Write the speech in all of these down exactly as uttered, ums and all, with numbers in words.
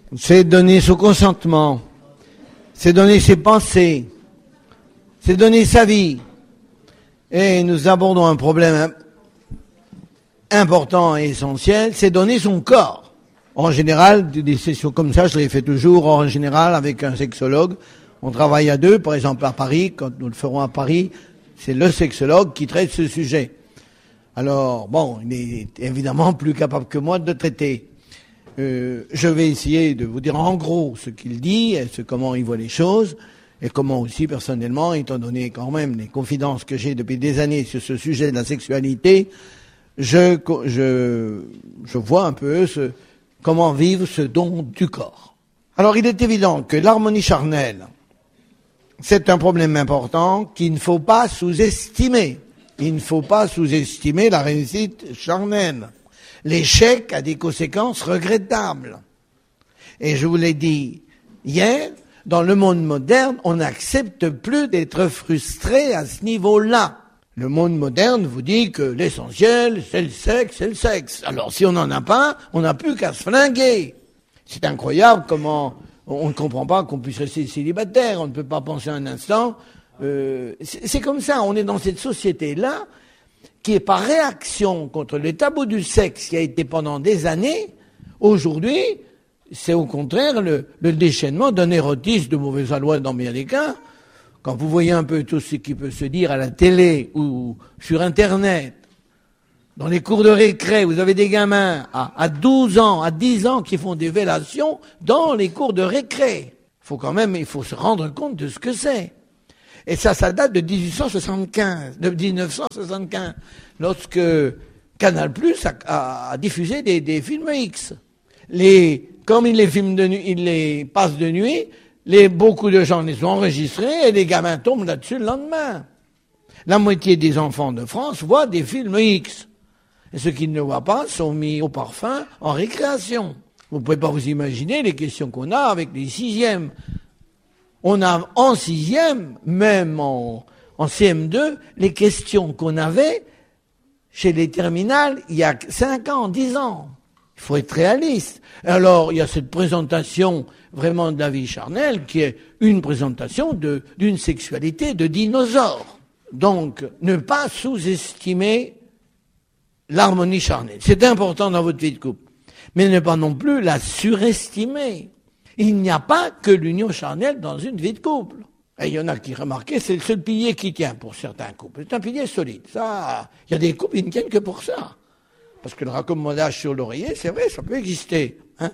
c'est donner son consentement, c'est donner ses pensées, c'est donner sa vie. Et nous abordons un problème important et essentiel, c'est donner son corps. En général, des sessions comme ça, je les fais toujours en général avec un sexologue. On travaille à deux, par exemple à Paris, quand nous le ferons à Paris, c'est le sexologue qui traite ce sujet. Alors, bon, il est évidemment plus capable que moi de le traiter. Euh, je vais essayer de vous dire en gros ce qu'il dit, et ce, comment il voit les choses, et comment aussi, personnellement, étant donné quand même les confidences que j'ai depuis des années sur ce sujet de la sexualité, je, je, je vois un peu ce, comment vivre ce don du corps. Alors, il est évident que l'harmonie charnelle, c'est un problème important qu'il ne faut pas sous-estimer. Il ne faut pas sous-estimer la réussite charnelle. L'échec a des conséquences regrettables. Et je vous l'ai dit hier, dans le monde moderne, on n'accepte plus d'être frustré à ce niveau-là. Le monde moderne vous dit que l'essentiel, c'est le sexe, c'est le sexe. Alors si on n'en a pas, on n'a plus qu'à se flinguer. C'est incroyable comment on ne comprend pas qu'on puisse rester célibataire. On ne peut pas penser un instant. Euh, c'est, c'est comme ça, on est dans cette société-là qui est par réaction contre le tabou du sexe qui a été pendant des années. Aujourd'hui, c'est au contraire le, le déchaînement d'un érotisme de mauvaise aloi dans bien des cas. Quand vous voyez un peu tout ce qui peut se dire à la télé ou sur Internet, dans les cours de récré, vous avez des gamins à, à douze ans, à dix ans qui font des fellations dans les cours de récré. Il faut quand même, il faut se rendre compte de ce que c'est. Et ça, ça date de dix-huit cent soixante-quinze, de dix-neuf cent soixante-quinze, lorsque Canal Plus a, a, a diffusé des, des films X. Les, comme il les filme de nuit, il les passe de nuit, les, beaucoup de gens les ont enregistrés et les gamins tombent là-dessus le lendemain. La moitié des enfants de France voient des films X. Et ceux qui ne le voient pas sont mis au parfum en récréation. Vous ne pouvez pas vous imaginer les questions qu'on a avec les sixièmes. On a en sixième, même en, en C M deux, les questions qu'on avait chez les terminales il y a cinq ans, dix ans. Il faut être réaliste. Alors, il y a cette présentation vraiment de la vie charnelle qui est une présentation de, d'une sexualité de dinosaure. Donc, ne pas sous-estimer l'harmonie charnelle. C'est important dans votre vie de couple. Mais ne pas non plus la surestimer. Il n'y a pas que l'union charnelle dans une vie de couple. Et il y en a qui remarquaient, c'est le seul pilier qui tient pour certains couples. C'est un pilier solide. Ça, il y a des couples qui ne tiennent que pour ça. Parce que le raccommodage sur l'oreiller, c'est vrai, ça peut exister. Hein.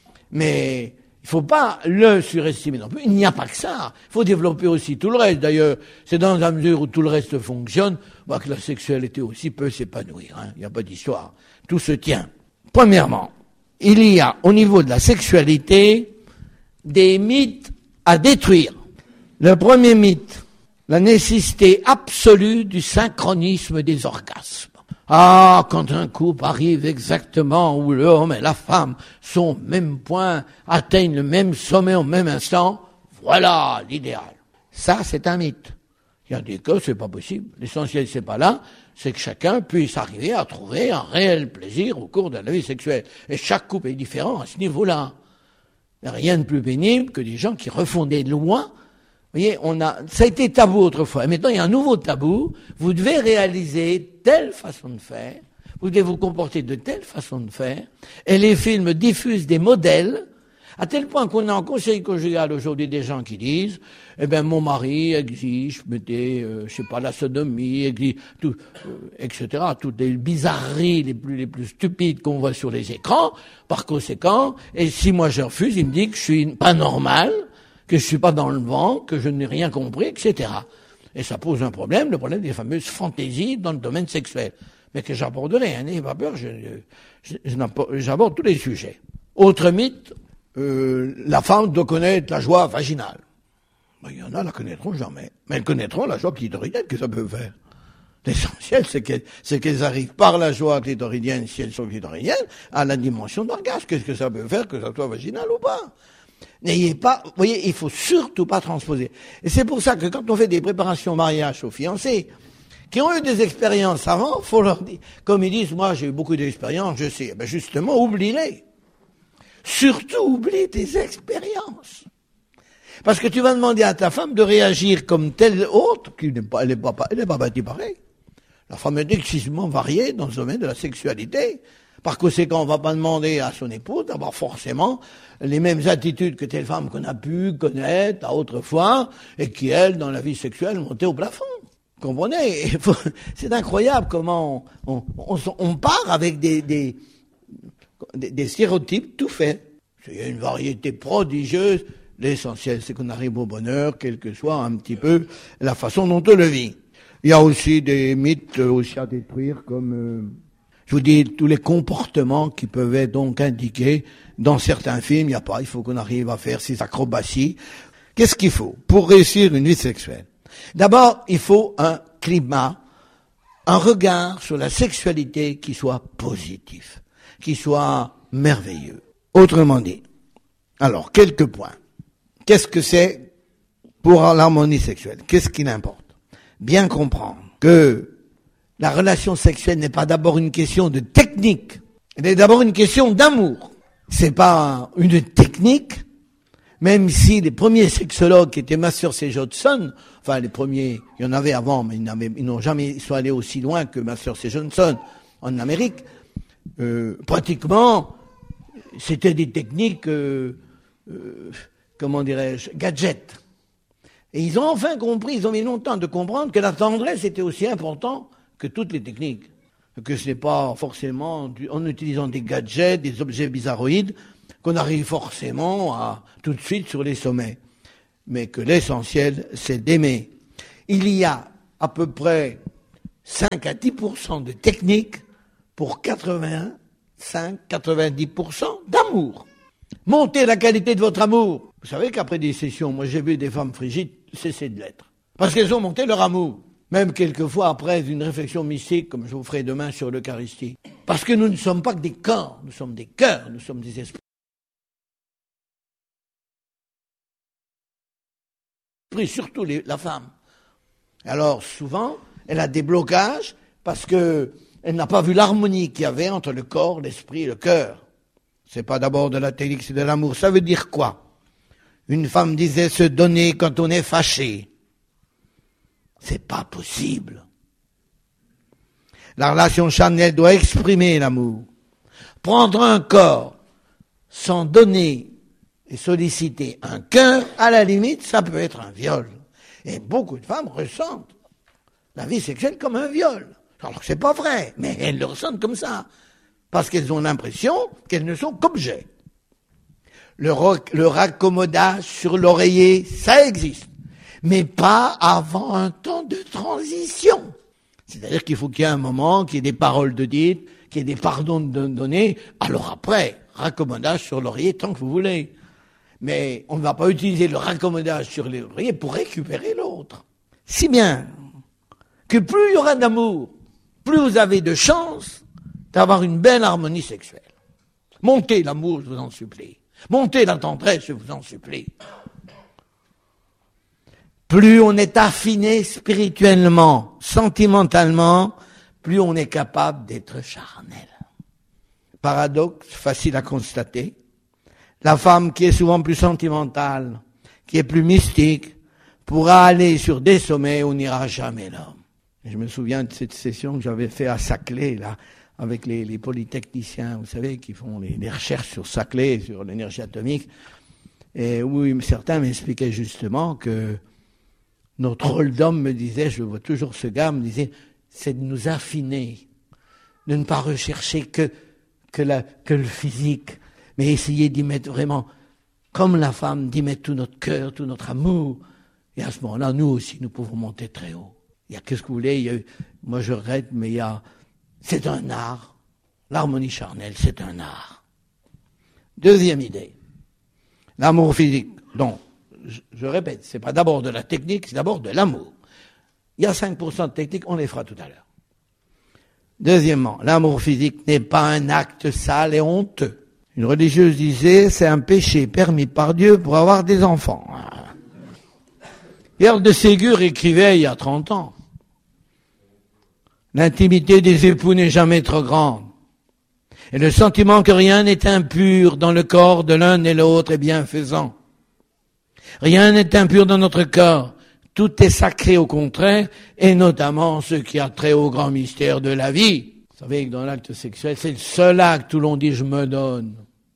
Mais il ne faut pas le surestimer non plus. Il n'y a pas que ça. Il faut développer aussi tout le reste. D'ailleurs, c'est dans la mesure où tout le reste fonctionne, bah, que la sexualité aussi peut s'épanouir. Hein. Il n'y a pas d'histoire. Tout se tient. Premièrement, il y a au niveau de la sexualité des mythes à détruire. Le premier mythe, la nécessité absolue du synchronisme des orgasmes. Ah, quand un couple arrive exactement où l'homme et la femme sont au même point, atteignent le même sommet au même instant, voilà l'idéal. Ça, c'est un mythe. Il y a des cas, c'est pas possible. L'essentiel, c'est pas là, c'est que chacun puisse arriver à trouver un réel plaisir au cours de la vie sexuelle. Et chaque couple est différent à ce niveau-là. Il n'y a rien de plus pénible que des gens qui refont des lois. Vous voyez, on a, ça a été tabou autrefois. Maintenant, il y a un nouveau tabou. Vous devez réaliser telle façon de faire. Vous devez vous comporter de telle façon de faire. Et les films diffusent des modèles, à tel point qu'on a en conseil conjugal aujourd'hui des gens qui disent, eh ben, mon mari exige, mettez, euh, je sais pas, la sodomie, exige, tout, euh, et cetera. Toutes les bizarreries les plus, les plus stupides qu'on voit sur les écrans. Par conséquent, et si moi je refuse, il me dit que je suis pas normal, que je suis pas dans le vent, que je n'ai rien compris, et cetera. Et ça pose un problème, le problème des fameuses fantaisies dans le domaine sexuel. Mais que j'aborderai, hein, n'ayez pas peur, je, je, je, j'aborde tous les sujets. Autre mythe, euh, la femme doit connaître la joie vaginale. Ben, il y en a, la connaîtront jamais. Mais elles connaîtront la joie clitoridienne que ça peut faire. L'essentiel, c'est qu'elles, c'est qu'elles arrivent par la joie clitoridienne, si elles sont clitoridiennes, à la dimension d'orgasme. Qu'est-ce que ça peut faire, que ça soit vaginal ou pas? N'ayez pas, vous voyez, il faut surtout pas transposer. Et c'est pour ça que quand on fait des préparations au mariage aux fiancés, qui ont eu des expériences avant, faut leur dire, comme ils disent, moi j'ai eu beaucoup d'expériences, je sais, ben justement, oublie-les. surtout oublie tes expériences. Parce que tu vas demander à ta femme de réagir comme telle autre, qui n'est pas, elle n'est pas, elle n'est pas bâtie pareil. La femme est excessivement variée dans le domaine de la sexualité. Par conséquent, on ne va pas demander à son épouse d'avoir forcément les mêmes attitudes que telle femme qu'on a pu connaître à autrefois et qui, elle, dans la vie sexuelle, montait au plafond. Vous comprenez? C'est incroyable comment on, on, on, on part avec des, des, des, des stéréotypes tout faits. Il y a une variété prodigieuse. L'essentiel, c'est qu'on arrive au bonheur, quelle que soit un petit peu la façon dont on le vit. Il y a aussi des mythes aussi à détruire, comme, euh, je vous dis, tous les comportements qui peuvent donc indiquer, dans certains films, il n'y a pas, il faut qu'on arrive à faire ces acrobaties. Qu'est-ce qu'il faut pour réussir une vie sexuelle? D'abord, il faut un climat, un regard sur la sexualité qui soit positif, qui soit merveilleux. Autrement dit, alors, quelques points. Qu'est-ce que c'est pour l'harmonie sexuelle? Qu'est-ce qu'il importe? Bien comprendre que la relation sexuelle n'est pas d'abord une question de technique, elle est d'abord une question d'amour. C'est pas une technique, même si les premiers sexologues qui étaient Master C. Johnson, enfin les premiers, il y en avait avant, mais ils, n'avaient, ils n'ont jamais, ils sont allés aussi loin que Master C. Johnson en Amérique, euh, pratiquement, c'était des techniques, euh, euh, comment dirais-je, gadgets. Et ils ont enfin compris, ils ont mis longtemps de comprendre que la tendresse était aussi important que toutes les techniques. Que ce n'est pas forcément en utilisant des gadgets, des objets bizarroïdes, qu'on arrive forcément à tout de suite sur les sommets. Mais que l'essentiel, c'est d'aimer. Il y a à peu près cinq à dix pour cent de techniques pour quatre-vingt-cinq à quatre-vingt-dix pour cent d'amour. Montez la qualité de votre amour. Vous savez qu'après des sessions, moi j'ai vu des femmes frigides cesser de l'être. Parce qu'elles ont monté leur amour. Même quelquefois après une réflexion mystique, comme je vous ferai demain sur l'Eucharistie. Parce que nous ne sommes pas que des corps, nous sommes des cœurs, nous sommes des esprits. Surtout les, la femme. Alors souvent, elle a des blocages parce que elle n'a pas vu l'harmonie qu'il y avait entre le corps, l'esprit et le cœur. C'est pas d'abord de la technique, c'est de l'amour. Ça veut dire quoi? Une femme disait se donner quand on est fâché. C'est pas possible. La relation charnelle doit exprimer l'amour. Prendre un corps sans donner et solliciter un cœur, à la limite, ça peut être un viol. Et beaucoup de femmes ressentent la vie sexuelle comme un viol. Alors c'est pas vrai, mais elles le ressentent comme ça. Parce qu'elles ont l'impression qu'elles ne sont qu'objets. Le, roc, le raccommodage sur l'oreiller, ça existe. Mais pas avant un temps de transition. C'est-à-dire qu'il faut qu'il y ait un moment, qu'il y ait des paroles de dites, qu'il y ait des pardons de donner. Alors après, raccommodage sur l'oreiller tant que vous voulez. Mais on ne va pas utiliser le raccommodage sur l'oreiller pour récupérer l'autre. Si bien que plus il y aura d'amour, plus vous avez de chances d'avoir une belle harmonie sexuelle. Montez l'amour, je vous en supplie. Montez la tendresse, je vous en supplie. Plus on est affiné spirituellement, sentimentalement, plus on est capable d'être charnel. Paradoxe, facile à constater. La femme qui est souvent plus sentimentale, qui est plus mystique, pourra aller sur des sommets où n'ira jamais l'homme. Je me souviens de cette session que j'avais fait à Saclay, là, avec les, les polytechniciens, vous savez, qui font les, les recherches sur Saclay, sur l'énergie atomique, et où certains m'expliquaient justement que notre rôle d'homme, me disait, je vois toujours ce gars, me disait, c'est de nous affiner, de ne pas rechercher que, que, la, que le physique, mais essayer d'y mettre vraiment, comme la femme, d'y mettre tout notre cœur, tout notre amour. Et à ce moment-là, nous aussi, nous pouvons monter très haut. Il y a, qu'est-ce que vous voulez, il y a, moi je regrette, mais il y a, c'est un art. L'harmonie charnelle, c'est un art. Deuxième idée, l'amour physique. Donc, je, je répète, c'est pas d'abord de la technique, c'est d'abord de l'amour. Il y a cinq pour cent de technique, on les fera tout à l'heure. Deuxièmement, l'amour physique n'est pas un acte sale et honteux. Une religieuse disait, c'est un péché permis par Dieu pour avoir des enfants. Pierre de Ségur écrivait il y a trente ans, l'intimité des époux n'est jamais trop grande. Et le sentiment que rien n'est impur dans le corps de l'un et l'autre est bienfaisant. Rien n'est impur dans notre corps. Tout est sacré au contraire, et notamment ce qui a trait au grand mystère de la vie. Vous savez que dans l'acte sexuel, c'est le seul acte où l'on dit « je me donne ».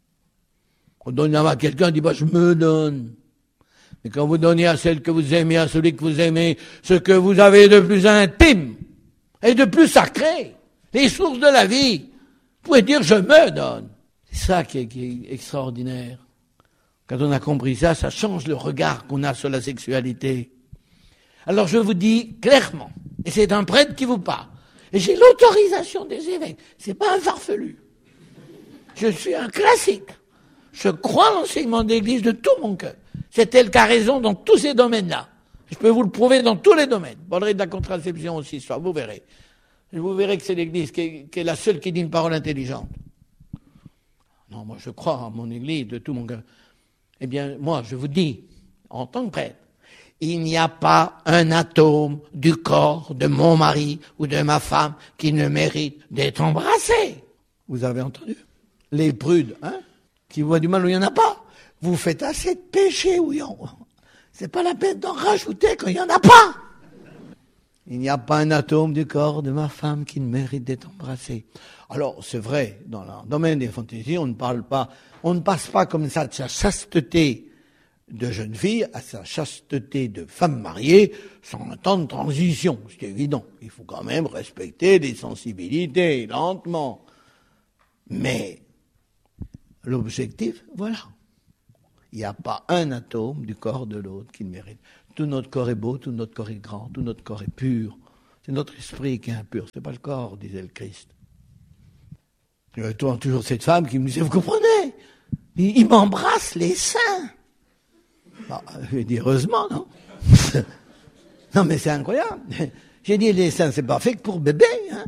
On donne à quelqu'un, on dit bah, « je me donne ». Mais quand vous donnez à celle que vous aimez, à celui que vous aimez, ce que vous avez de plus intime et de plus sacré, les sources de la vie, vous pouvez dire « je me donne ». C'est ça qui est, qui est extraordinaire. Quand on a compris ça, ça change le regard qu'on a sur la sexualité. Alors je vous dis clairement, et c'est un prêtre qui vous parle, et j'ai l'autorisation des évêques, c'est pas un farfelu. Je suis un classique. Je crois l'enseignement d'Église de tout mon cœur. C'est elle qui a raison dans tous ces domaines-là. Je peux vous le prouver dans tous les domaines. Je parlerai de la contraception aussi, soit vous verrez. Vous verrez que c'est l'Église qui est, qui est la seule qui dit une parole intelligente. Non, moi je crois à mon Église de tout mon cœur. Eh bien, moi je vous dis, en tant que prêtre, il n'y a pas un atome du corps de mon mari ou de ma femme qui ne mérite d'être embrassé. Vous avez entendu? Les prudes, hein, qui voient du mal où il n'y en a pas. Vous faites assez de péchés où il y en a. C'est pas la peine d'en rajouter quand il n'y en a pas. Il n'y a pas un atome du corps de ma femme qui ne mérite d'être embrassé. Alors, c'est vrai, dans le domaine des fantaisies, on ne parle pas, on ne passe pas comme ça de sa chasteté de jeune fille à sa chasteté de femme mariée sans un temps de transition. C'est évident. Il faut quand même respecter les sensibilités, lentement. Mais l'objectif, voilà. Il n'y a pas un atome du corps de l'autre qui le mérite. Tout notre corps est beau, tout notre corps est grand, tout notre corps est pur. C'est notre esprit qui est impur, c'est pas le corps, disait le Christ. Il y a toujours cette femme qui me disait, vous comprenez, il, il m'embrasse les seins. Bon, je lui ai dit, heureusement, non? Non, mais c'est incroyable. J'ai dit, les seins, c'est pas fait que pour bébé, hein.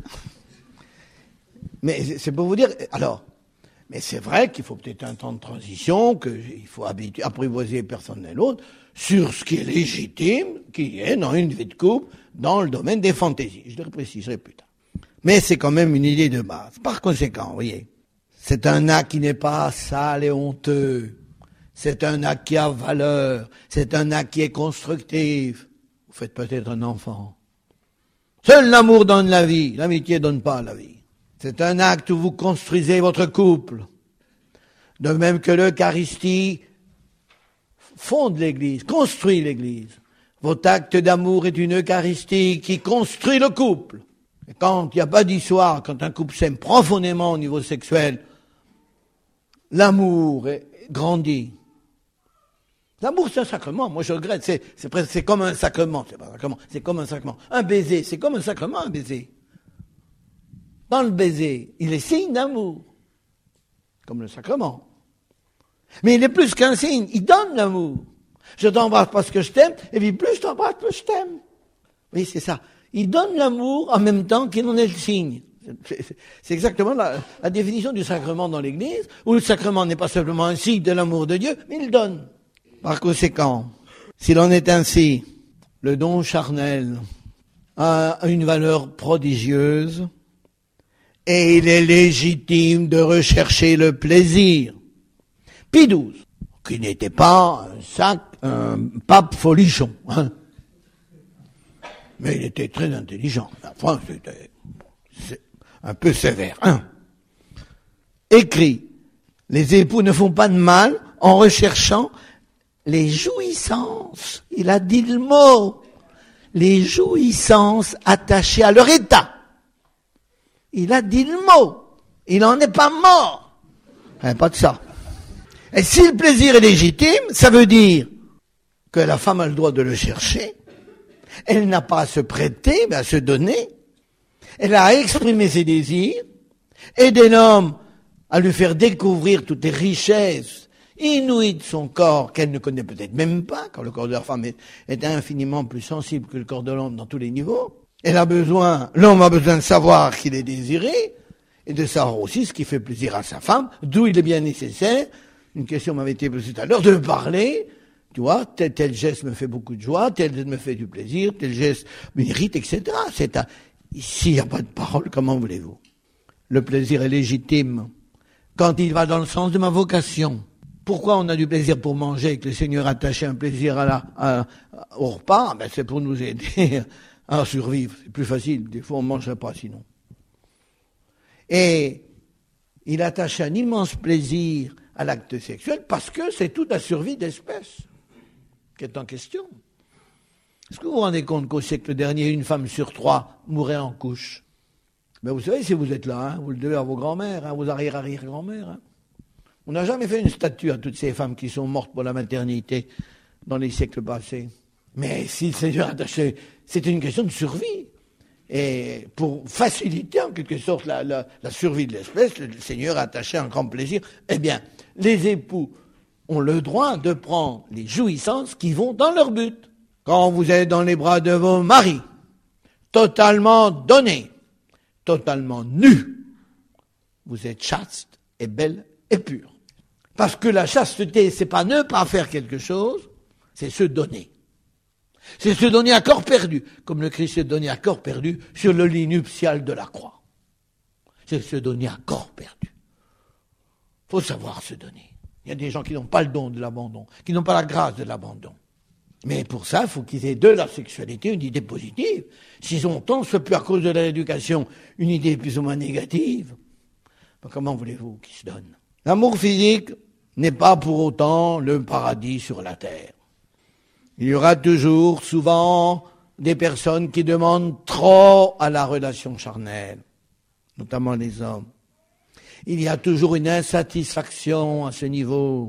Mais c'est pour vous dire, alors, mais c'est vrai qu'il faut peut-être un temps de transition, qu'il faut habituer, apprivoiser personne et l'autre sur ce qui est légitime, qui est dans une vie de couple, dans le domaine des fantaisies. Je le préciserai plus tard. Mais c'est quand même une idée de base. Par conséquent, vous voyez, c'est un acte qui n'est pas sale et honteux. C'est un acte qui a valeur. C'est un acte qui est constructif. Vous faites peut-être un enfant. Seul l'amour donne la vie. L'amitié donne pas la vie. C'est un acte où vous construisez votre couple. De même que l'Eucharistie fonde l'Église, construit l'Église. Votre acte d'amour est une Eucharistie qui construit le couple. Et quand il n'y a pas d'histoire, quand un couple s'aime profondément au niveau sexuel, l'amour est grandit. L'amour, c'est un sacrement. Moi, je regrette. C'est, c'est, presque, c'est comme un sacrement. C'est pas un sacrement. C'est comme un sacrement. Un baiser, c'est comme un sacrement, un baiser. Dans le baiser, il est signe d'amour. Comme le sacrement. Mais il est plus qu'un signe. Il donne l'amour. Je t'embrasse parce que je t'aime, et puis plus je t'embrasse, plus je t'aime. Oui, c'est ça. Il donne l'amour en même temps qu'il en est le signe. C'est, c'est exactement la, la définition du sacrement dans l'Église, où le sacrement n'est pas simplement un signe de l'amour de Dieu, mais il donne. Par conséquent, s'il en est ainsi, le don charnel a une valeur prodigieuse et il est légitime de rechercher le plaisir. Pie douze, qui n'était pas un sac, un pape folichon, hein. Mais il était très intelligent. La France était un peu sévère, hein. Écrit, les époux ne font pas de mal en recherchant les jouissances, il a dit le mot, les jouissances attachées à leur état. Il a dit le mot, il n'en est pas mort. Hein, pas de ça. Et si le plaisir est légitime, ça veut dire que la femme a le droit de le chercher, elle n'a pas à se prêter, mais à se donner, elle a à exprimer ses désirs, aider l'homme à lui faire découvrir toutes les richesses inouïe de son corps, qu'elle ne connaît peut-être même pas, car le corps de la femme est, est infiniment plus sensible que le corps de l'homme dans tous les niveaux. Elle a besoin, l'homme a besoin de savoir qu'il est désiré, et de savoir aussi ce qui fait plaisir à sa femme, d'où il est bien nécessaire, une question m'avait été posée tout à l'heure, de parler, tu vois, tel, tel geste me fait beaucoup de joie, tel geste me fait du plaisir, tel geste m'irrite, et cetera. C'est un, ici, il n'y a pas de parole, comment voulez-vous? Le plaisir est légitime. quand il va dans le sens de ma vocation. Pourquoi on a du plaisir pour manger, que le Seigneur a attaché un plaisir à la, à, au repas? Ben c'est pour nous aider à survivre. C'est plus facile. Des fois, on ne mangerait pas sinon. Et il attache un immense plaisir à l'acte sexuel parce que c'est toute la survie d'espèce qui est en question. Est-ce que vous vous rendez compte qu'au siècle dernier, une femme sur trois mourait en couche? Ben vous savez, si vous êtes là, hein, vous le devez à vos grands-mères, hein, vos arrière-arrière-grands-mères. Hein. On n'a jamais fait une statue à toutes ces femmes qui sont mortes pour la maternité dans les siècles passés. Mais si le Seigneur attachait, c'était une question de survie. Et pour faciliter en quelque sorte la, la, la survie de l'espèce, le Seigneur a attaché un grand plaisir. Eh bien, les époux ont le droit de prendre les jouissances qui vont dans leur but. Quand vous êtes dans les bras de vos maris, totalement donnés, totalement nus, vous êtes chaste et belle et pure. Parce que la chasteté, c'est pas ne pas faire quelque chose, c'est se donner. C'est se donner à corps perdu, comme le Christ s'est donné à corps perdu sur le lit nuptial de la croix. C'est se donner à corps perdu. Faut savoir se donner. Il y a des gens qui n'ont pas le don de l'abandon, qui n'ont pas la grâce de l'abandon. Mais pour ça, il faut qu'ils aient de la sexualité une idée positive. S'ils ont tant, ce plus à cause de l'éducation, une idée plus ou moins négative, ben comment voulez-vous qu'ils se donnent? L'amour physique n'est pas pour autant le paradis sur la terre. Il y aura toujours, souvent, des personnes qui demandent trop à la relation charnelle, notamment les hommes. Il y a toujours une insatisfaction à ce niveau.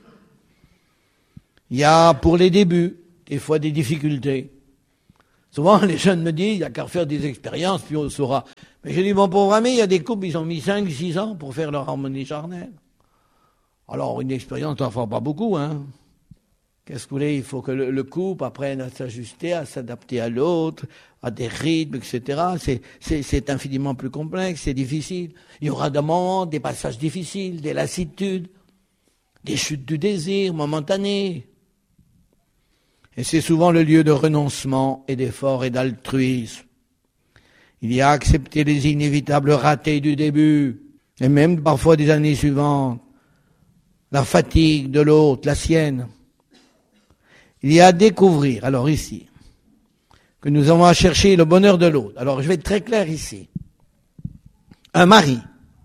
Il y a, pour les débuts, des fois des difficultés. Souvent, les jeunes me disent, il n'y a qu'à faire des expériences, puis on saura. Mais je dis, mon pauvre ami, il y a des couples, ils ont mis cinq, six ans pour faire leur harmonie charnelle. Alors, une expérience n'en fera pas beaucoup, hein. Qu'est-ce que vous voulez? Il faut que le, le couple apprenne à s'ajuster, à s'adapter à l'autre, à des rythmes, et cetera. C'est, c'est, c'est infiniment plus complexe, c'est difficile. Il y aura des moments, des passages difficiles, des lassitudes, des chutes du désir momentanées. Et c'est souvent le lieu de renoncement et d'effort et d'altruisme. Il y a accepté les inévitables ratés du début, et même parfois des années suivantes. La fatigue de l'autre, la sienne. Il y a à découvrir, alors ici, que nous avons à chercher le bonheur de l'autre. Alors je vais être très clair ici. Un mari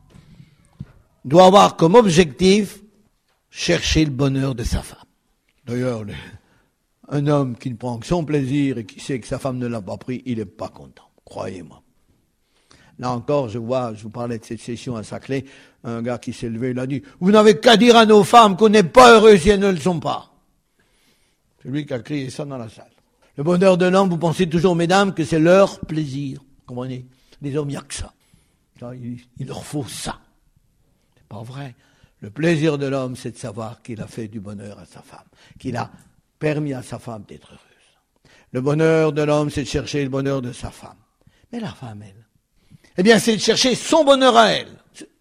doit avoir comme objectif chercher le bonheur de sa femme. D'ailleurs, le, un homme qui ne prend que son plaisir et qui sait que sa femme ne l'a pas pris, il n'est pas content, croyez-moi. Là encore, je vois, je vous parlais de cette session à Saclay, un gars qui s'est levé, il a dit, vous n'avez qu'à dire à nos femmes qu'on n'est pas heureux si elles ne le sont pas. C'est lui qui a crié ça dans la salle. Le bonheur de l'homme, vous pensez toujours, mesdames, que c'est leur plaisir. Comprenez? Les hommes, il n'y a que ça. Il, il leur faut ça. C'est pas vrai. Le plaisir de l'homme, c'est de savoir qu'il a fait du bonheur à sa femme, qu'il a permis à sa femme d'être heureuse. Le bonheur de l'homme, c'est de chercher le bonheur de sa femme. Mais la femme, elle, eh bien, c'est de chercher son bonheur à elle,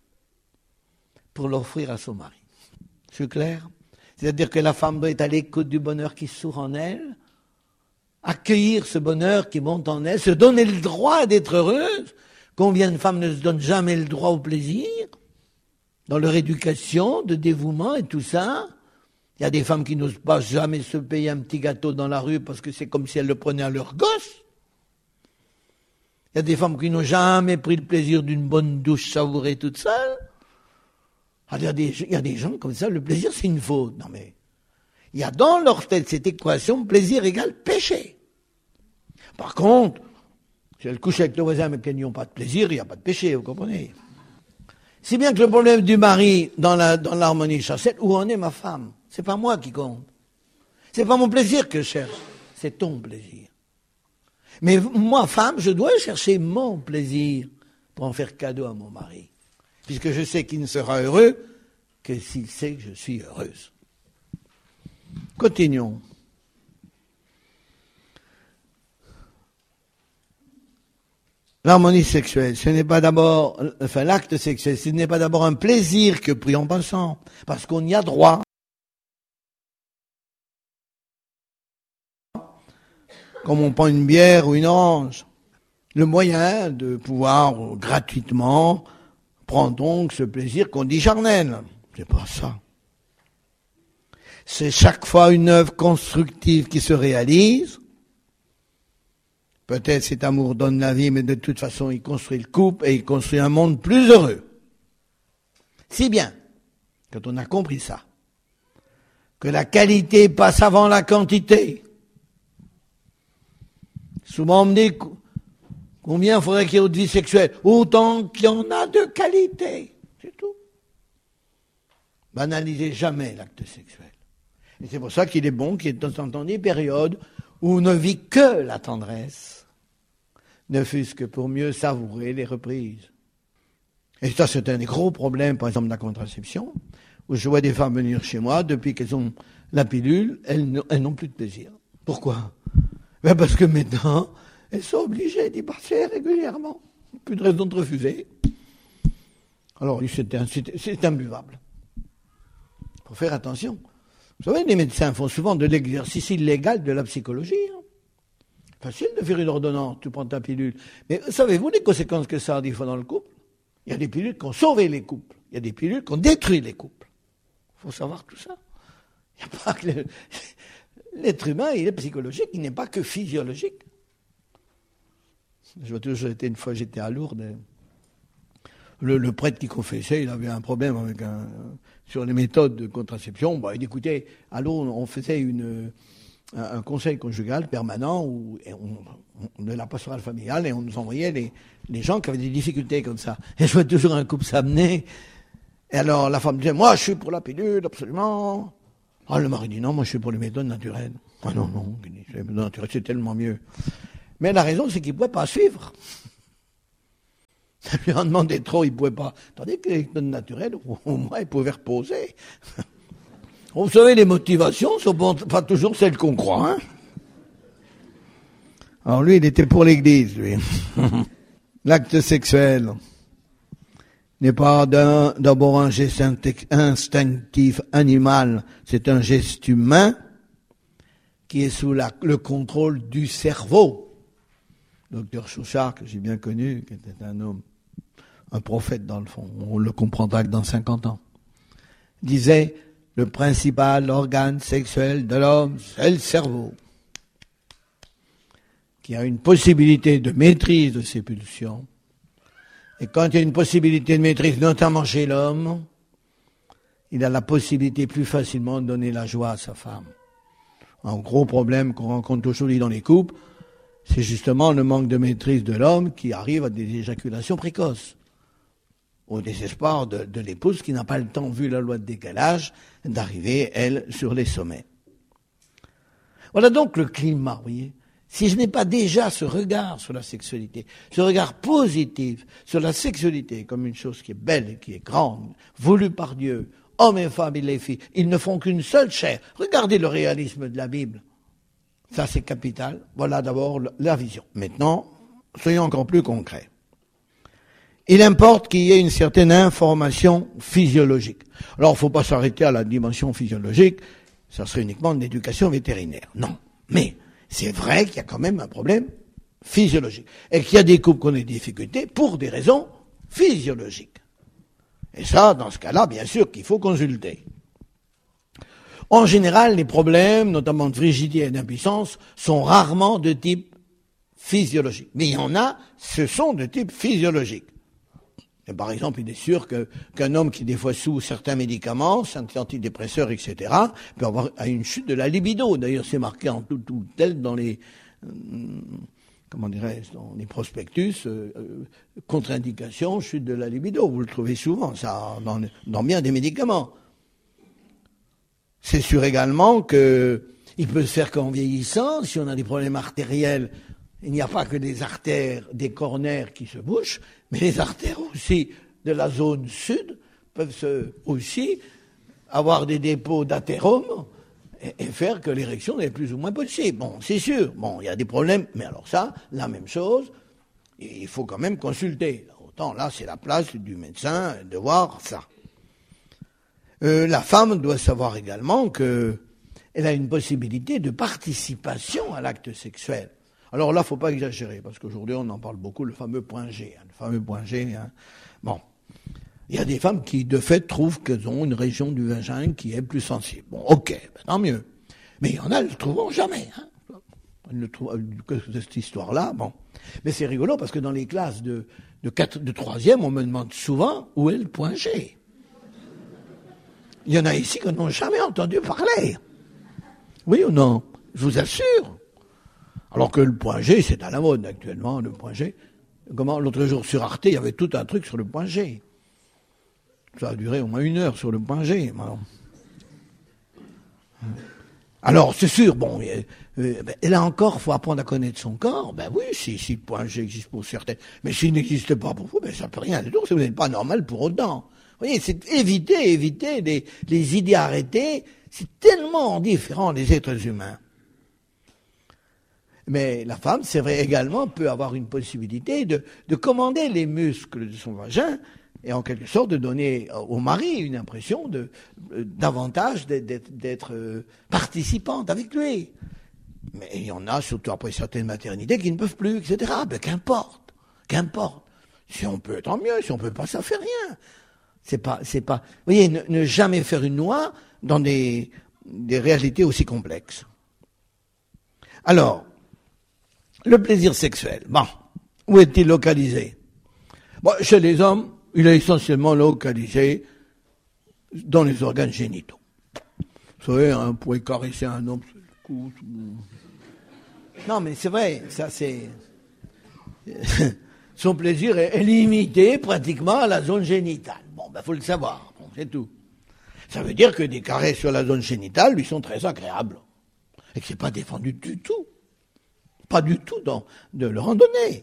pour l'offrir à son mari. C'est clair? C'est-à-dire que la femme doit être à l'écoute du bonheur qui sourd en elle, accueillir ce bonheur qui monte en elle, se donner le droit d'être heureuse. Combien de femmes ne se donnent jamais le droit au plaisir? Dans leur éducation, de dévouement et tout ça. Il y a des femmes qui n'osent pas jamais se payer un petit gâteau dans la rue parce que c'est comme si elles le prenaient à leur gosse. Il y a des femmes qui n'ont jamais pris le plaisir d'une bonne douche savourée toute seule. Il y a des, il y a des gens comme ça, le plaisir c'est une faute. Non mais, il y a dans leur tête cette équation, plaisir égale péché. Par contre, si elles couchent avec le voisin mais qu'elles n'y ont pas de plaisir, il n'y a pas de péché, vous comprenez? Si bien que le problème du mari dans la, dans l'harmonie charnelle, où en est ma femme? C'est pas moi qui compte. C'est pas mon plaisir que je cherche, c'est ton plaisir. Mais moi, femme, je dois chercher mon plaisir pour en faire cadeau à mon mari. Puisque je sais qu'il ne sera heureux que s'il sait que je suis heureuse. Continuons. L'harmonie sexuelle, ce n'est pas d'abord, enfin l'acte sexuel, ce n'est pas d'abord un plaisir que pris en pensant, parce qu'on y a droit. Comme on prend une bière ou une orange. Le moyen de pouvoir gratuitement prend donc ce plaisir qu'on dit charnel. C'est pas ça. C'est chaque fois une œuvre constructive qui se réalise. Peut-être cet amour donne la vie, mais de toute façon, il construit le couple et il construit un monde plus heureux. Si bien, quand on a compris ça, que la qualité passe avant la quantité. Souvent on me dit, combien faudrait qu'il y ait de vie sexuelle? Autant qu'il y en a de qualité. C'est tout. Banalisez jamais l'acte sexuel. Et c'est pour ça qu'il est bon qu'il y ait de temps en temps des périodes où on ne vit que la tendresse, ne fût-ce que pour mieux savourer les reprises. Et ça, c'est un des gros problèmes, par exemple, de la contraception, où je vois des femmes venir chez moi, depuis qu'elles ont la pilule, elles, elles n'ont plus de plaisir. Pourquoi? Ben parce que maintenant, elles sont obligées d'y passer régulièrement. Plus de raison de refuser. Alors, c'est, un, c'est, c'est imbuvable. Il faut faire attention. Vous savez, les médecins font souvent de l'exercice illégal de la psychologie. Hein. Facile de faire une ordonnance, tu prends ta pilule. Mais savez-vous les conséquences que ça a des fois dans le couple? Il y a des pilules qui ont sauvé les couples. Il y a des pilules qui ont détruit les couples. Il faut savoir tout ça. Il n'y a pas que le... L'être humain, il est psychologique, il n'est pas que physiologique. Je vois toujours, une fois j'étais à Lourdes, le, le prêtre qui confessait, il avait un problème avec un, sur les méthodes de contraception. Bah, il écoutait, à Lourdes, on faisait une, un, un conseil conjugal permanent où et on, on, de la pastorale familiale et on nous envoyait les, les gens qui avaient des difficultés comme ça. Et je vois toujours un couple s'amener. Et alors la femme disait, moi je suis pour la pilule, absolument. Ah, le mari dit non, moi je suis pour les méthodes naturelles. Ah non, non, les méthodes naturelles c'est tellement mieux. Mais la raison c'est qu'il ne pouvait pas suivre. Ça lui en demandait trop, il ne pouvait pas. Tandis que les méthodes naturelles, au moins il pouvait reposer. Vous savez, les motivations ne sont pas toujours celles qu'on croit. Hein. Alors lui, il était pour l'église, lui. L'acte sexuel n'est pas d'un, d'abord un geste instinctif animal, c'est un geste humain qui est sous la, le contrôle du cerveau. Docteur Chauchard, que j'ai bien connu, qui était un homme, un prophète dans le fond, on le comprendra que dans cinquante ans, disait, le principal organe sexuel de l'homme, c'est le cerveau, qui a une possibilité de maîtrise de ses pulsions. Et quand il y a une possibilité de maîtrise, notamment chez l'homme, il a la possibilité plus facilement de donner la joie à sa femme. Un gros problème qu'on rencontre aujourd'hui dans les couples, c'est justement le manque de maîtrise de l'homme qui arrive à des éjaculations précoces. Au désespoir de, de l'épouse qui n'a pas le temps, vu la loi de décalage, d'arriver, elle, sur les sommets. Voilà donc le climat, vous voyez. Si je n'ai pas déjà ce regard sur la sexualité, ce regard positif sur la sexualité comme une chose qui est belle et qui est grande, voulue par Dieu, hommes et femmes et les filles, ils ne font qu'une seule chair. Regardez le réalisme de la Bible. Ça, c'est capital. Voilà d'abord la vision. Maintenant, soyons encore plus concrets. Il importe qu'il y ait une certaine information physiologique. Alors, il ne faut pas s'arrêter à la dimension physiologique, ça serait uniquement de l'éducation vétérinaire. Non. Mais c'est vrai qu'il y a quand même un problème physiologique. Et qu'il y a des couples qui ont des difficultés pour des raisons physiologiques. Et ça, dans ce cas-là, bien sûr qu'il faut consulter. En général, les problèmes, notamment de frigidité et d'impuissance, sont rarement de type physiologique. Mais il y en a, ce sont de type physiologique. Et par exemple, il est sûr que, qu'un homme qui, des fois, sous certains médicaments, certains antidépresseurs, et cetera, peut avoir une chute de la libido. D'ailleurs, c'est marqué en tout, tout tel dans les, euh, comment dirais-je, dans les prospectus, euh, euh, contre-indication, chute de la libido. Vous le trouvez souvent, ça, dans, dans bien des médicaments. C'est sûr également que il peut se faire qu'en vieillissant, si on a des problèmes artériels, il n'y a pas que des artères, des coronaires qui se bouchent, mais les artères aussi de la zone sud peuvent se, aussi avoir des dépôts d'athérome et, et faire que l'érection n'est plus ou moins possible. Bon, c'est sûr. Bon, il y a des problèmes, mais alors ça, la même chose, il faut quand même consulter. Autant là, c'est la place du médecin de voir ça. Euh, la femme doit savoir également que elle a une possibilité de participation à l'acte sexuel. Alors là, il ne faut pas exagérer, parce qu'aujourd'hui, on en parle beaucoup, le fameux point G. Hein, le fameux point G. Hein. Bon. Il y a des femmes qui, de fait, trouvent qu'elles ont une région du vagin qui est plus sensible. Bon, ok, ben, tant mieux. Mais il y en a, elles ne le trouveront jamais. Hein. Elles ne trouvent que cette histoire-là, bon. Mais c'est rigolo parce que dans les classes de, de, quatre, de troisième, on me demande souvent où est le point G. Il y en a ici qui n'ont jamais entendu parler. Oui ou non? Je vous assure. Alors que le point G, c'est à la mode actuellement, le point G. Comment, l'autre jour sur Arte, il y avait tout un truc sur le point G. Ça a duré au moins une heure sur le point G. Alors, alors c'est sûr, bon, euh, euh, ben, là encore, il faut apprendre à connaître son corps. Ben oui, si, si le point G existe pour certains. Mais s'il n'existe pas pour vous, ben ça ne peut rien du tout, vous n'êtes pas normal pour autant. Vous voyez, c'est éviter, éviter les, les idées arrêtées. C'est tellement différent des êtres humains. Mais la femme, c'est vrai également, peut avoir une possibilité de, de commander les muscles de son vagin et en quelque sorte de donner au mari une impression de, euh, davantage d'être, d'être euh, participante avec lui. Mais il y en a, surtout après certaines maternités, qui ne peuvent plus, et cetera. Ben qu'importe, qu'importe. Si on peut, tant mieux. Si on peut pas, ça fait rien. C'est pas, c'est pas. Vous voyez, ne, ne jamais faire une loi dans des, des réalités aussi complexes. Alors, le plaisir sexuel, bon, où est-il localisé? Bon, chez les hommes, il est essentiellement localisé dans les organes génitaux. Vous savez, hein, vous pouvez caresser un homme sur le cou. Non, mais c'est vrai, ça c'est... Son plaisir est, est limité pratiquement à la zone génitale. Bon, ben faut le savoir, bon, c'est tout. Ça veut dire que des caresses sur la zone génitale lui sont très agréables. Et que c'est pas défendu du tout. Pas du tout dans, de leur en donner.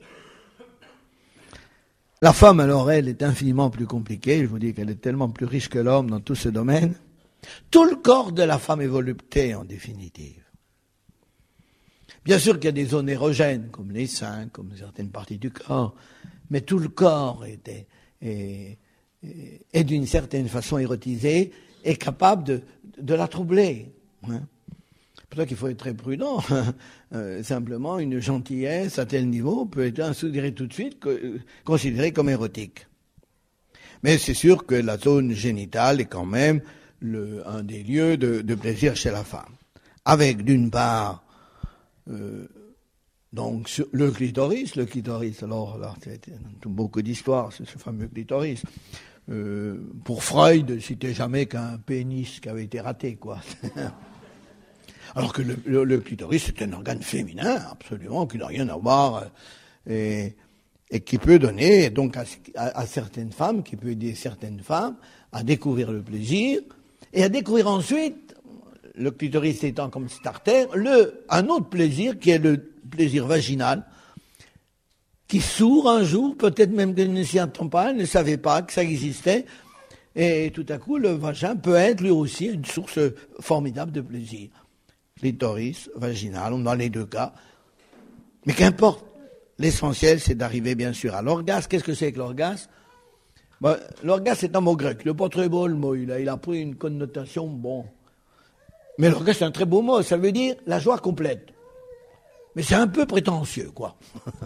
La femme, alors, elle, est infiniment plus compliquée. Je vous dis qu'elle est tellement plus riche que l'homme dans tous ces domaines. Tout le corps de la femme est volupté, en définitive. Bien sûr qu'il y a des zones érogènes, comme les seins, comme certaines parties du corps, mais tout le corps est, est, est, est d'une certaine façon érotisé et capable de, de la troubler. Hein. C'est pour ça qu'il faut être très prudent. Euh, simplement, une gentillesse à tel niveau peut être considérée tout de suite que, considérée comme érotique. Mais c'est sûr que la zone génitale est quand même le, un des lieux de, de plaisir chez la femme. Avec, d'une part, euh, donc sur le clitoris, le clitoris, alors là, c'est beaucoup d'histoires, c'est ce fameux clitoris. Euh, pour Freud, c'était jamais qu'un pénis qui avait été raté, quoi. Alors que le, le, le clitoris, c'est un organe féminin, absolument, qui n'a rien à voir, et, et qui peut donner, donc, à, à, à certaines femmes, qui peut aider certaines femmes à découvrir le plaisir, et à découvrir ensuite, le clitoris étant comme starter, le, un autre plaisir, qui est le plaisir vaginal, qui s'ouvre un jour, peut-être même qu'elle ne s'y attend pas, elle ne savait pas que ça existait, et tout à coup, le vagin peut être, lui aussi, une source formidable de plaisir. Clitoris, vaginal, dans les deux cas. Mais qu'importe, l'essentiel, c'est d'arriver, bien sûr, à l'orgasme. Qu'est-ce que c'est que l'orgasme? Ben, l'orgasme, c'est un mot grec. Il n'est pas très beau, le mot. Il a, il a pris une connotation, bon. Mais l'orgasme, c'est un très beau mot. Ça veut dire la joie complète. Mais c'est un peu prétentieux, quoi.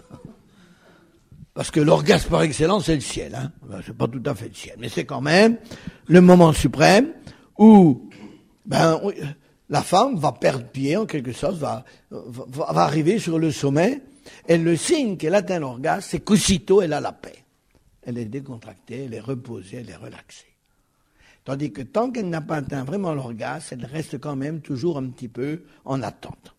Parce que l'orgasme par excellence, c'est le ciel. Hein. Ben, c'est pas tout à fait le ciel. Mais c'est quand même le moment suprême où... ben. La femme va perdre pied, en quelque sorte, va, va, va arriver sur le sommet, et le signe qu'elle atteint l'orgasme, c'est qu'aussitôt elle a la paix. Elle est décontractée, elle est reposée, elle est relaxée. Tandis que tant qu'elle n'a pas atteint vraiment l'orgasme, elle reste quand même toujours un petit peu en attente.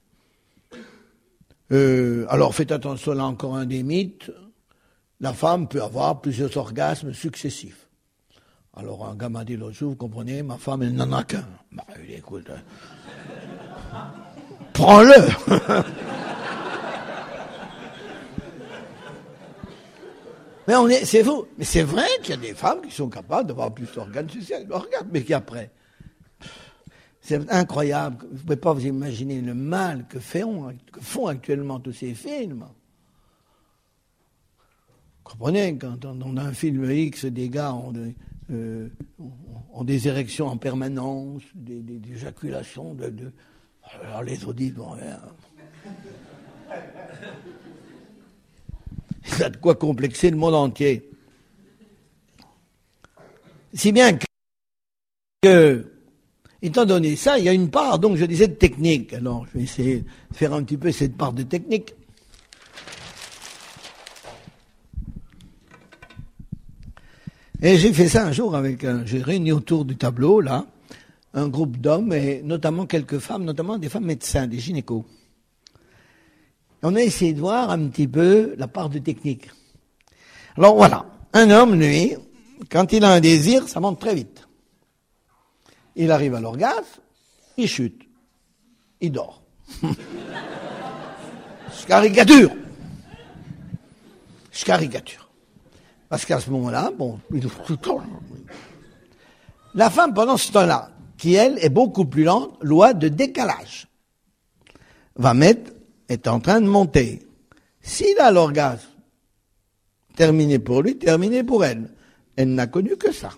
Euh, alors faites attention, là encore un des mythes, la femme peut avoir plusieurs orgasmes successifs. Alors un gars m'a dit l'autre jour, vous comprenez, ma femme elle n'en a qu'un. Bah écoute... prends-le. Mais on est, c'est faux. Mais c'est vrai qu'il y a des femmes qui sont capables d'avoir plus d'organes sexuels. Regarde, mais qu'après. C'est incroyable. Vous ne pouvez pas vous imaginer le mal que font, que font actuellement tous ces films. Vous comprenez, quand dans un film X, des gars ont des, euh, ont des érections en permanence, des, des, des éjaculations de... de alors les autres disent, bon, hein, il y a de quoi complexer le monde entier. Si bien que, que, étant donné ça, il y a une part, donc je disais, de technique. Alors, je vais essayer de faire un petit peu cette part de technique. Et j'ai fait ça un jour avec un, j'ai réuni autour du tableau, là, un groupe d'hommes, et notamment quelques femmes, notamment des femmes médecins, des gynécos. On a essayé de voir un petit peu la part de technique. Alors voilà, un homme, lui, quand il a un désir, ça monte très vite. Il arrive à l'orgasme, il chute, il dort. Je caricature. Je caricature. Parce qu'à ce moment-là, bon, il... la femme, pendant ce temps-là, qui elle est beaucoup plus lente, loi de décalage, va mettre, est en train de monter. S'il a l'orgasme, terminé pour lui, terminé pour elle. Elle n'a connu que ça.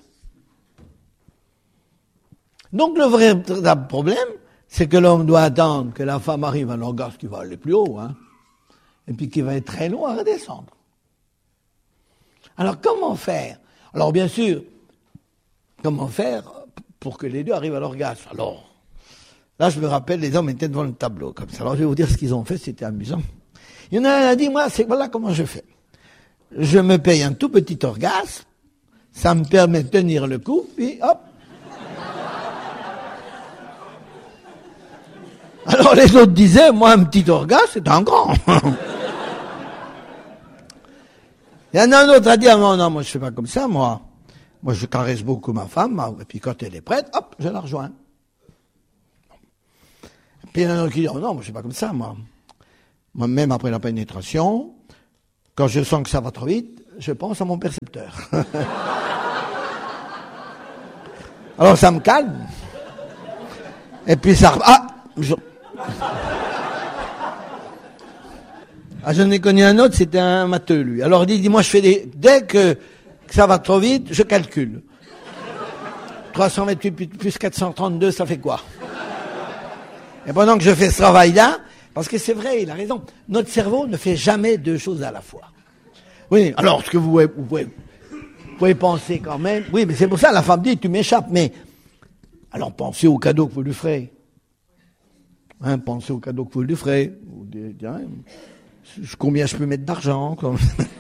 Donc le vrai problème, c'est que l'homme doit attendre que la femme arrive à l'orgasme qui va aller plus haut, hein, et puis qui va être très long à redescendre. Alors comment faire? Alors bien sûr, comment faire pour que les deux arrivent à l'orgasme? Alors, là je me rappelle, les hommes étaient devant le tableau, comme ça. Alors je vais vous dire ce qu'ils ont fait, c'était amusant. Il y en a un qui a dit, moi, c'est voilà comment je fais. Je me paye un tout petit orgasme, ça me permet de tenir le coup, puis hop. Alors les autres disaient, moi un petit orgasme, c'est un grand. Il y en a un autre qui a dit, ah non, non, moi je fais pas comme ça, moi. Moi je caresse beaucoup ma femme, et puis quand elle est prête, hop, je la rejoins. Et puis il y en a un autre qui dit, oh non, moi je fais pas comme ça, moi. Moi même après la pénétration, quand je sens que ça va trop vite, je pense à mon percepteur. Alors ça me calme. Et puis ça... Ah je... ah, j'en ai connu un autre, c'était un matheux, lui. Alors il dit, moi je fais des... Dès que, que ça va trop vite, je calcule. trois cent vingt-huit plus quatre cent trente-deux, ça fait quoi? Et pendant que je fais ce travail-là, parce que c'est vrai, il a raison, notre cerveau ne fait jamais deux choses à la fois. Oui, alors ce que vous pouvez, vous pouvez, vous pouvez penser quand même, oui, mais c'est pour ça la femme dit, tu m'échappes, mais alors pensez au cadeau que vous lui ferez. Hein, pensez au cadeau que vous lui ferez. Vous dites, hein, combien je peux mettre d'argent comme...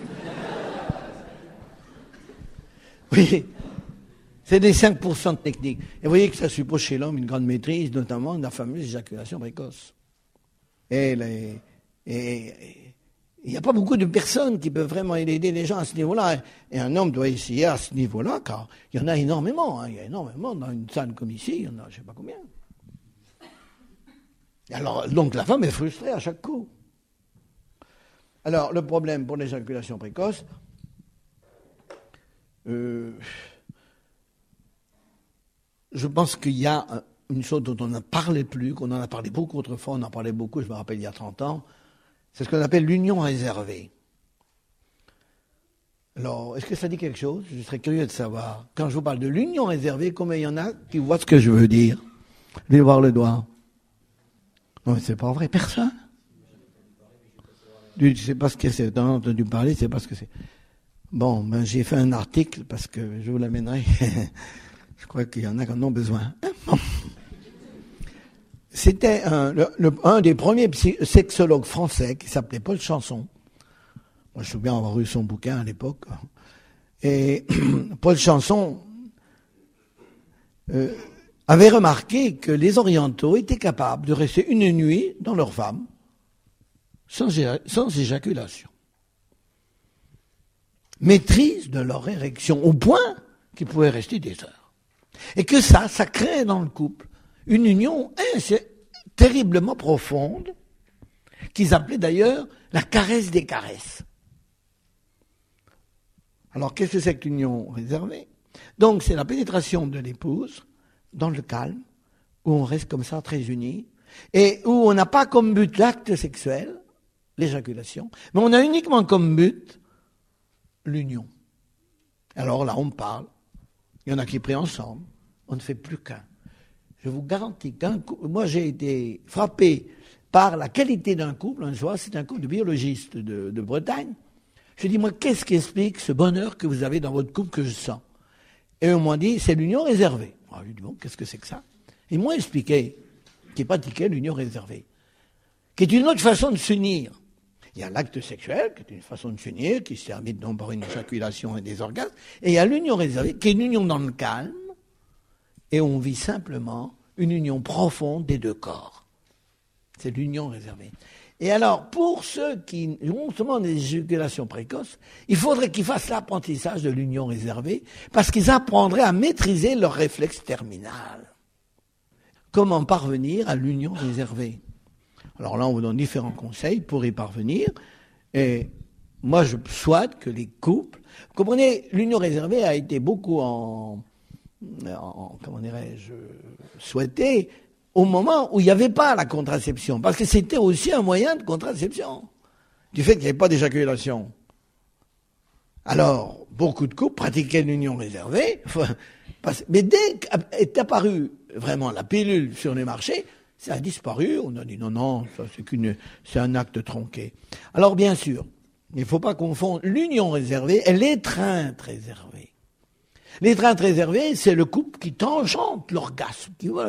Oui, c'est des cinq pour cent de technique. Et vous voyez que ça suppose chez l'homme une grande maîtrise, notamment de la fameuse éjaculation précoce. Et les... Et, il n'y a pas beaucoup de personnes qui peuvent vraiment aider les gens à ce niveau-là. Et un homme doit essayer à ce niveau-là, car il y en a énormément. Hein. Il y a énormément dans une salle comme ici, il y en a je ne sais pas combien. Et alors, donc la femme est frustrée à chaque coup. Alors, le problème pour l'éjaculation précoce, euh, je pense qu'il y a une chose dont on ne parlait plus, qu'on en a parlé beaucoup autrefois, on en parlait beaucoup, je me rappelle il y a trente ans, c'est ce qu'on appelle l'union réservée. Alors, est-ce que ça dit quelque chose? Je serais curieux de savoir. Quand je vous parle de l'union réservée, combien il y en a qui voient ce que je veux dire? Levez voir le doigt. Non, mais c'est pas vrai, personne. Tu ne sais pas ce que c'est, t'en as entendu parler, c'est pas ce que c'est. Bon, ben j'ai fait un article parce que je vous l'amènerai. Je crois qu'il y en a qui en ont besoin. Bon. C'était un, le, le, un des premiers sexologues français qui s'appelait Paul Chanson. Moi, je me souviens avoir eu son bouquin à l'époque. Et Paul Chanson euh, avait remarqué que les orientaux étaient capables de rester une nuit dans leur femme sans, sans éjaculation. Maîtrise de leur érection au point qu'ils pouvaient rester des heures. Et que ça, ça crée dans le couple une union terriblement profonde, qu'ils appelaient d'ailleurs la caresse des caresses. Alors, qu'est-ce que c'est que l'union réservée? Donc, c'est la pénétration de l'épouse dans le calme, où on reste comme ça très unis, et où on n'a pas comme but l'acte sexuel, l'éjaculation, mais on a uniquement comme but l'union. Alors là, on parle, il y en a qui prient ensemble, on ne fait plus qu'un. Je vous garantis qu'un couple, moi j'ai été frappé par la qualité d'un couple, un soir, c'est un couple de biologistes de, de Bretagne. Je dis, moi, qu'est-ce qui explique ce bonheur que vous avez dans votre couple que je sens? Et ils m'ont dit, c'est l'union réservée. Alors, je lui ai dit, bon, qu'est-ce que c'est que ça? Ils m'ont expliqué qu'ils pratiquaient l'union réservée, qui est une autre façon de s'unir. Il y a l'acte sexuel, qui est une façon de s'unir, qui se termine donc par une éjaculation et des orgasmes, et il y a l'union réservée, qui est une union dans le calme, et on vit simplement une union profonde des deux corps. C'est l'union réservée. Et alors, pour ceux qui ont seulement des éjaculations précoces, il faudrait qu'ils fassent l'apprentissage de l'union réservée, parce qu'ils apprendraient à maîtriser leur réflexe terminal. Comment parvenir à l'union réservée? Alors là, on vous donne différents conseils pour y parvenir. Et moi, je souhaite que les couples... Vous comprenez, l'union réservée a été beaucoup en... en comment dirais-je souhaitée au moment où il n'y avait pas la contraception. Parce que c'était aussi un moyen de contraception, du fait qu'il n'y avait pas d'éjaculation. Alors, beaucoup de couples pratiquaient l'union réservée. Mais dès qu'est apparue vraiment la pilule sur les marchés, ça a disparu. On a dit non, non, ça c'est qu'une, c'est un acte tronqué. Alors bien sûr, il ne faut pas confondre l'union réservée et l'étreinte réservée. L'étreinte réservée, c'est le couple qui tangente l'orgasme. Qui, voilà.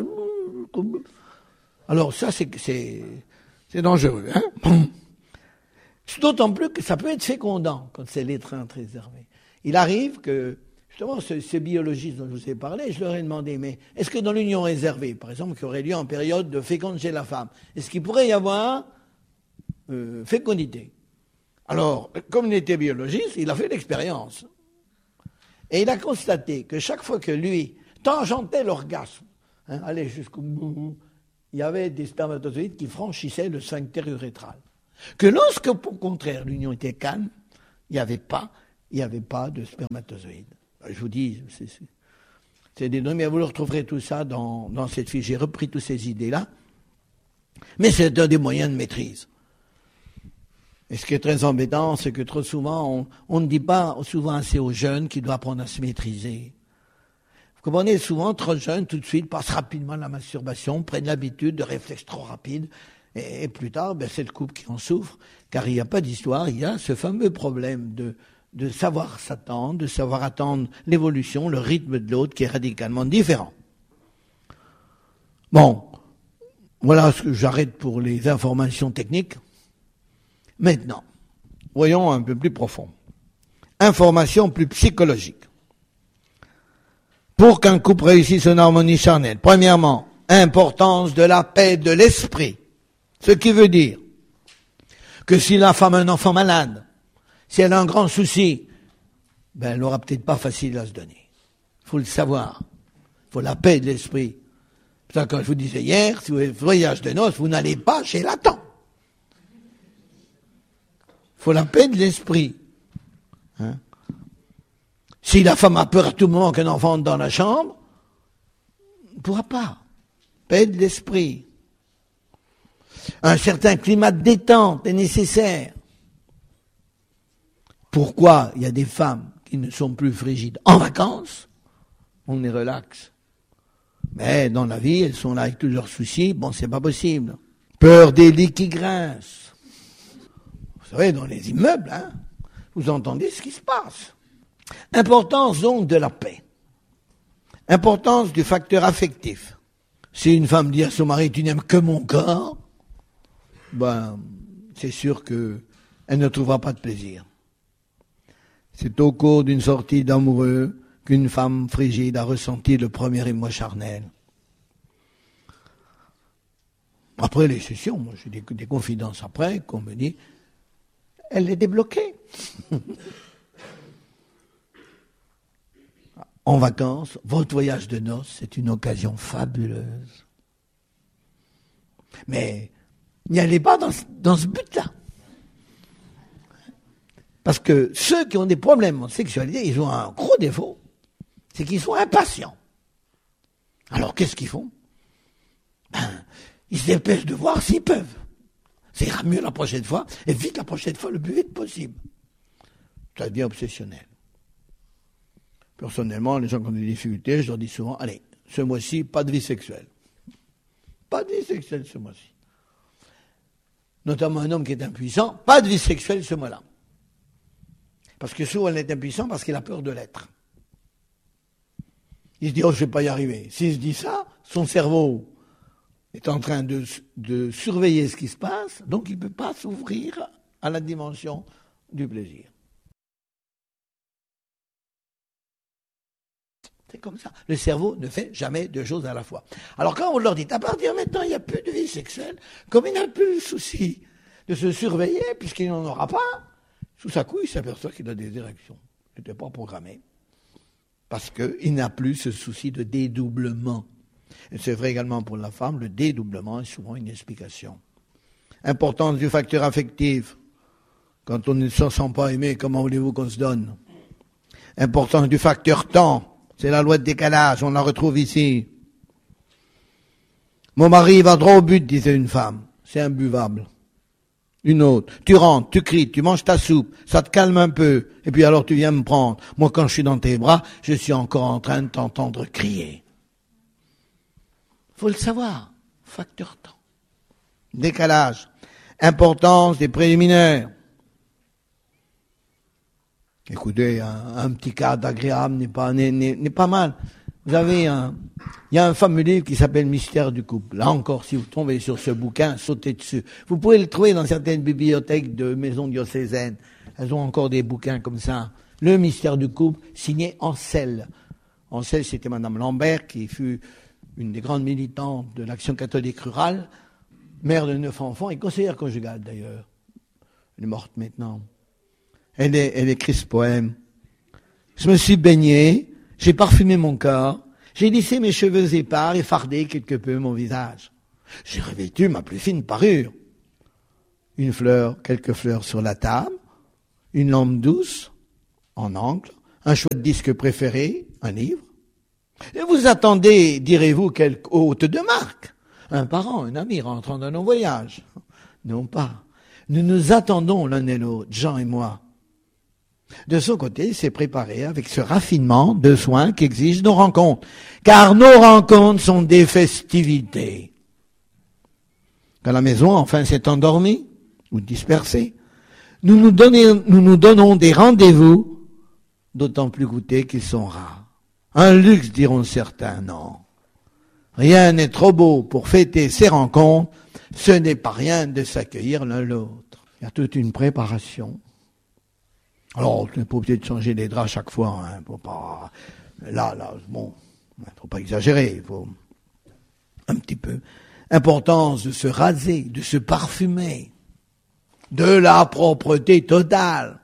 Alors ça, c'est, c'est, c'est dangereux. Hein. D'autant plus que ça peut être fécondant quand c'est l'étreinte réservée. Il arrive que, justement, ce, ces biologistes dont je vous ai parlé, je leur ai demandé, mais est-ce que dans l'union réservée, par exemple, qui aurait lieu en période de féconde chez la femme, est-ce qu'il pourrait y avoir euh, fécondité? Alors, comme il était biologiste, il a fait l'expérience. Et il a constaté que chaque fois que lui tangentait l'orgasme, hein, allait jusqu'au bout, il y avait des spermatozoïdes qui franchissaient le sphincter urétral. Que lorsque, au contraire, l'union était calme, il n'y avait pas, il n'y avait pas de spermatozoïdes. Je vous dis, c'est, c'est, c'est des données, mais vous le retrouverez tout ça dans, dans cette fiche. J'ai repris toutes ces idées-là. Mais c'est un des moyens de maîtrise. Et ce qui est très embêtant, c'est que trop souvent, on, on ne dit pas souvent assez aux jeunes qu'ils doivent apprendre à se maîtriser. Vous comprenez, souvent, trop jeunes, tout de suite, passent rapidement à la masturbation, prennent l'habitude de réflexes trop rapides, et, et plus tard, ben, c'est le couple qui en souffre, car il n'y a pas d'histoire, il y a ce fameux problème de, de savoir s'attendre, de savoir attendre l'évolution, le rythme de l'autre qui est radicalement différent. Bon, voilà ce que j'arrête pour les informations techniques. Maintenant, voyons un peu plus profond. Information plus psychologique. Pour qu'un couple réussisse en harmonie charnelle, premièrement, importance de la paix de l'esprit. Ce qui veut dire que si la femme a un enfant malade, si elle a un grand souci, ben elle n'aura peut-être pas facile à se donner. Il faut le savoir. Il faut la paix de l'esprit. C'est ça, quand je vous disais hier, si vous avez voyage de noces, vous n'allez pas chez Lacan. Il faut la paix de l'esprit. Hein? Si la femme a peur à tout moment qu'un enfant entre dans la chambre, elle ne pourra pas. Paix de l'esprit. Un certain climat de détente est nécessaire. Pourquoi il y a des femmes qui ne sont plus frigides en vacances? On est relax. Mais dans la vie, elles sont là avec tous leurs soucis. Bon, c'est pas possible. Peur des lits qui grincent. Vous savez, dans les immeubles, hein, vous entendez ce qui se passe. Importance donc de la paix. Importance du facteur affectif. Si une femme dit à son mari, tu n'aimes que mon corps, ben, c'est sûr qu'elle ne trouvera pas de plaisir. C'est au cours d'une sortie d'amoureux qu'une femme frigide a ressenti le premier émoi charnel. Après les sessions, moi j'ai des, des confidences après, qu'on me dit, elle est débloquée. En vacances, votre voyage de noces, c'est une occasion fabuleuse. Mais n'y allez pas dans, dans ce but-là. Parce que ceux qui ont des problèmes en sexualité, ils ont un gros défaut, c'est qu'ils sont impatients. Alors qu'est-ce qu'ils font? Ben, ils se dépêchent de voir s'ils peuvent. Ça ira mieux la prochaine fois, et vite la prochaine fois, le plus vite possible. Ça devient obsessionnel. Personnellement, les gens qui ont des difficultés, je leur dis souvent, allez, ce mois-ci, pas de vie sexuelle. Pas de vie sexuelle ce mois-ci. Notamment un homme qui est impuissant, pas de vie sexuelle ce mois-là. Parce que souvent, il est impuissant parce qu'il a peur de l'être. Il se dit, oh, je vais pas y arriver. S'il se dit ça, son cerveau est en train de, de surveiller ce qui se passe, donc il ne peut pas s'ouvrir à la dimension du plaisir. C'est comme ça. Le cerveau ne fait jamais deux choses à la fois. Alors quand on leur dit, à partir de maintenant, il n'y a plus de vie sexuelle, comme il n'a plus le souci de se surveiller, puisqu'il n'en aura pas, sous sa couille, il s'aperçoit qu'il a des érections. Il n'était pas programmé. Parce qu'il n'a plus ce souci de dédoublement. Et c'est vrai également pour la femme, le dédoublement est souvent une explication. Importance du facteur affectif. Quand on ne se sent pas aimé, comment voulez-vous qu'on se donne? Importance du facteur temps. C'est la loi de décalage, on la retrouve ici. Mon mari va droit au but, disait une femme. C'est imbuvable. Une autre. Tu rentres, tu cries, tu manges ta soupe, ça te calme un peu. Et puis alors tu viens me prendre. Moi, quand je suis dans tes bras, je suis encore en train de t'entendre crier. Faut le savoir. Facteur temps. Décalage. Importance des préliminaires. Écoutez, un, un petit cadre agréable n'est pas, n'est, n'est, n'est pas mal. Vous avez un, il y a un fameux livre qui s'appelle Mystère du couple. Là encore, si vous tombez sur ce bouquin, sautez dessus. Vous pouvez le trouver dans certaines bibliothèques de maisons diocésaines. Elles ont encore des bouquins comme ça. Le Mystère du couple, signé Ancel. Ancel, c'était Madame Lambert, qui fut une des grandes militantes de l'Action catholique rurale, mère de neuf enfants et conseillère conjugale d'ailleurs. Elle est morte maintenant. Elle, est, elle écrit ce poème. Je me suis baigné, j'ai parfumé mon corps, j'ai lissé mes cheveux épars et fardé quelque peu mon visage. J'ai revêtu ma plus fine parure. Une fleur, quelques fleurs sur la table, une lampe douce, en angle, un chouette disque préféré, un livre. Et vous attendez, direz-vous, quelque hôte de marque, un parent, un ami rentrant dans nos voyages. Non pas. Nous nous attendons l'un et l'autre, Jean et moi. De son côté, il s'est préparé avec ce raffinement de soins qu'exigent nos rencontres. Car nos rencontres sont des festivités. Quand la maison enfin s'est endormie ou dispersée, nous nous, donnons, nous nous donnons des rendez-vous, d'autant plus goûtés qu'ils sont rares. Un luxe, diront certains, non. Rien n'est trop beau pour fêter ces rencontres, ce n'est pas rien de s'accueillir l'un l'autre. Il y a toute une préparation. Alors, tu n'es pas obligé de changer les draps chaque fois, hein, faut pas, là, là, bon, faut pas exagérer, il faut un petit peu. Importance de se raser, de se parfumer, de la propreté totale.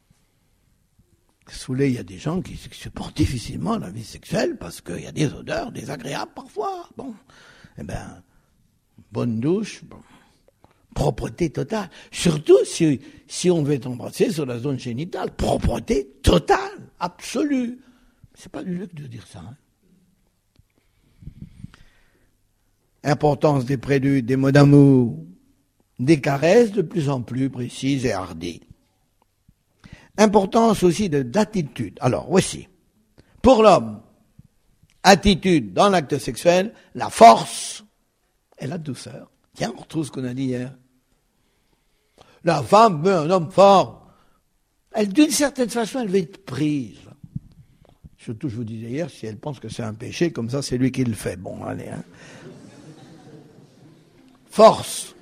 Soulé, il y a des gens qui supportent difficilement la vie sexuelle parce qu'il y a des odeurs désagréables parfois. Bon, eh ben, bonne douche, bon. Propreté totale. Surtout si, si on veut t'embrasser sur la zone génitale. Propreté totale, absolue. C'est pas du luxe de dire ça. Hein. Importance des préludes, des mots d'amour, des caresses de plus en plus précises et hardies. Importance aussi de, d'attitude. Alors, voici. Pour l'homme, attitude dans l'acte sexuel, la force et la douceur. Tiens, on retrouve ce qu'on a dit hier. La femme veut un homme fort. Elle, d'une certaine façon, elle veut être prise. Surtout, je vous disais hier, si elle pense que c'est un péché, comme ça, c'est lui qui le fait. Bon, allez, hein. Force.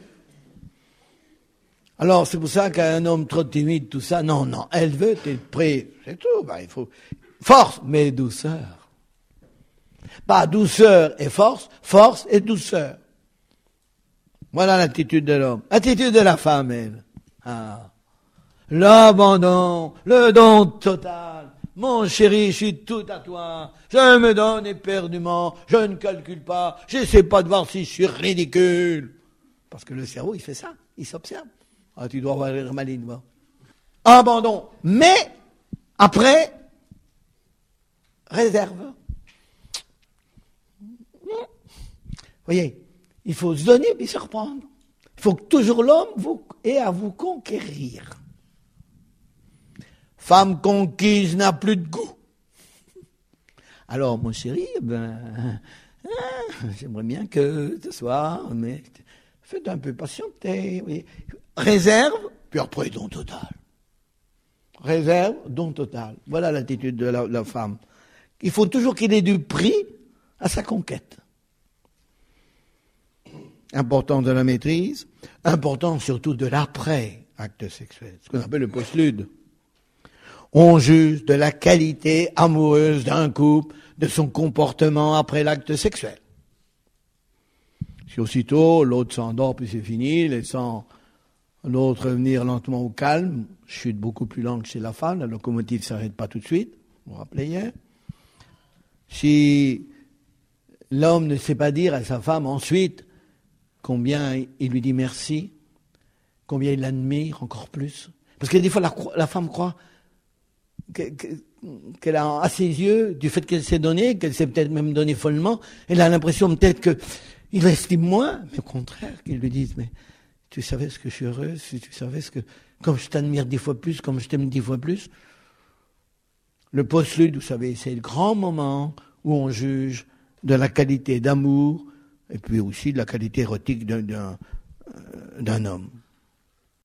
Alors, c'est pour ça qu'un homme trop timide, tout ça, non, non, elle veut être prise. C'est tout, ben, il faut... Force, mais douceur. Pas douceur et force, force et douceur. Voilà l'attitude de l'homme. L'attitude de la femme, elle. Ah. L'abandon, le don total. Mon chéri, je suis tout à toi. Je me donne éperdument. Je ne calcule pas. J'essaie pas de voir si je suis ridicule. Parce que le cerveau, il fait ça. Il s'observe. Ah, tu dois avoir l'air maline, va. Abandon. Mais, après, réserve. Vous voyez, il faut se donner puis se reprendre. Il faut que toujours l'homme vous ait à vous conquérir. Femme conquise n'a plus de goût. Alors, mon chéri, ben, hein, j'aimerais bien que ce soir, mais faites un peu patienter. Oui. Réserve, puis après, don total. Réserve, don total. Voilà l'attitude de la, la femme. Il faut toujours qu'il ait du prix à sa conquête. Important de la maîtrise, important surtout de l'après-acte sexuel, ce qu'on appelle le postlude. On juge de la qualité amoureuse d'un couple, de son comportement après l'acte sexuel. Si aussitôt l'autre s'endort, puis c'est fini, laissant l'autre revenir lentement au calme, chute beaucoup plus lente que chez la femme, la locomotive ne s'arrête pas tout de suite, vous vous rappelez hier. Si l'homme ne sait pas dire à sa femme ensuite combien il lui dit merci, combien il l'admire encore plus. Parce que des fois la, la femme croit que, que, qu'elle a à ses yeux, du fait qu'elle s'est donnée, qu'elle s'est peut-être même donnée follement, elle a l'impression peut-être qu'il l'estime moins, mais au contraire, qu'il lui dise, mais tu savais ce que je suis heureuse, si tu savais ce que, comme je t'admire dix fois plus, comme je t'aime dix fois plus. Le postlude, vous savez, c'est le grand moment où on juge de la qualité d'amour et puis aussi de la qualité érotique d'un, d'un, d'un homme.